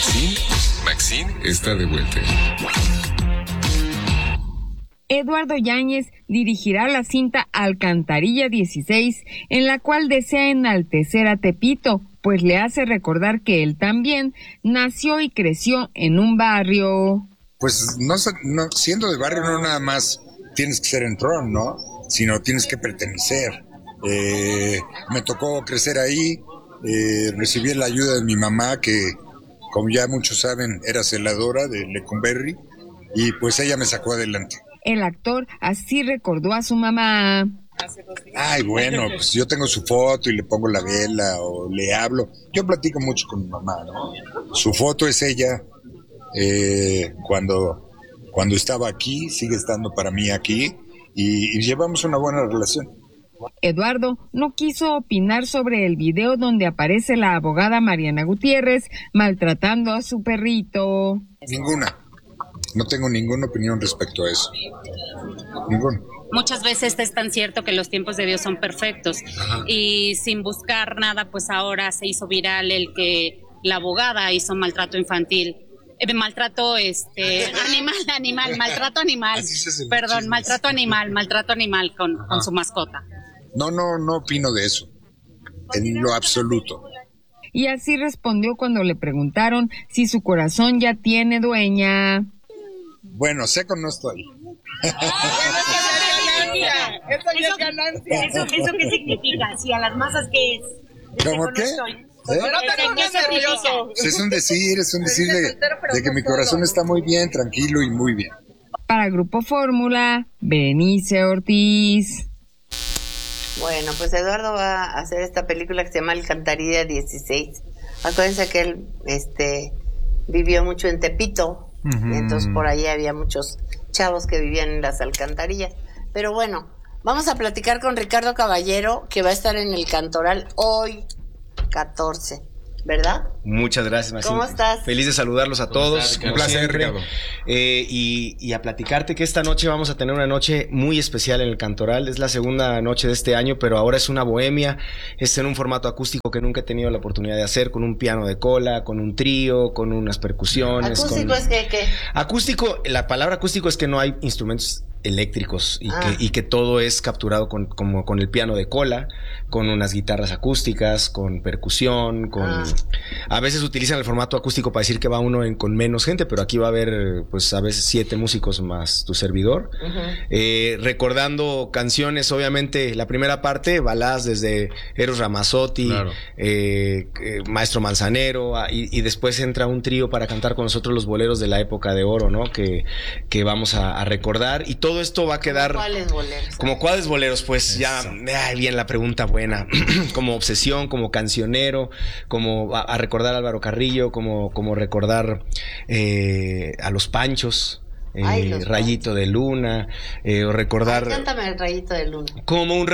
Maxine está de vuelta. Eduardo Yáñez dirigirá la cinta Alcantarilla 16, en la cual desea enaltecer a Tepito, pues le hace recordar que él también nació y creció en un barrio. Pues no, siendo de barrio no nada más tienes que ser entrón, ¿no? Sino tienes que pertenecer. Me tocó crecer ahí, recibí la ayuda de mi mamá, que como ya muchos saben era celadora de Lecumberri, y pues ella me sacó adelante. El actor así recordó a su mamá. Ay, bueno, pues yo tengo su foto y le pongo la vela o le hablo. Yo platico mucho con mi mamá, ¿no? Su foto es ella cuando estaba aquí, sigue estando para mí aquí, y llevamos una buena relación. Eduardo no quiso opinar sobre el video donde aparece la abogada Mariana Gutiérrez maltratando a su perrito. Ninguna. No tengo ninguna opinión respecto a eso. Ninguna. Muchas veces es tan cierto que los tiempos de Dios son perfectos. Ajá. Y sin buscar nada, pues ahora se hizo viral el que la abogada hizo maltrato infantil. Maltrato maltrato animal con su mascota. No opino de eso, en lo absoluto. Y así respondió cuando le preguntaron si su corazón ya tiene dueña. Bueno, seco no estoy. ¿Eso qué significa? Si a las masas, ¿qué es? ¿Cómo qué? Es un decir de que mi corazón está muy bien, tranquilo y muy bien. Para Grupo Fórmula, Benice Ortiz. Bueno, pues Eduardo va a hacer esta película que se llama Alcantarilla 16. Acuérdense que él vivió mucho en Tepito, y entonces por ahí había muchos chavos que vivían en las alcantarillas. Pero bueno, vamos a platicar con Ricardo Caballero, que va a estar en el Cantoral hoy 14, ¿verdad? Muchas gracias, Maxine. ¿Cómo estás? Feliz de saludarlos a todos. Un placer, Ricardo. Y a platicarte que esta noche vamos a tener una noche muy especial en el Cantoral. Es la segunda noche de este año, pero ahora es una bohemia. Es en un formato acústico que nunca he tenido la oportunidad de hacer, con un piano de cola, con un trío, con unas percusiones. ¿Acústico es qué? Acústico, la palabra acústico es que no hay instrumentos eléctricos y que todo es capturado como con el piano de cola, con unas guitarras acústicas, con percusión, a veces utilizan el formato acústico para decir que va uno con menos gente, pero aquí va a haber pues a veces 7 músicos más tu servidor, recordando canciones, obviamente la primera parte, baladas desde Eros Ramazzotti, claro. Maestro Manzanero, y después entra un trío para cantar con nosotros los boleros de la época de oro, ¿no? Que vamos a recordar, y todo esto va a quedar... ¿Cuáles boleros? ¿Como cuáles boleros? Pues ya, bien la pregunta buena. Como Obsesión, como Cancionero, como a recordar a Álvaro Carrillo, como recordar a Los Panchos, Rayito de Luna, o recordar... Cántame el Rayito de Luna. Como un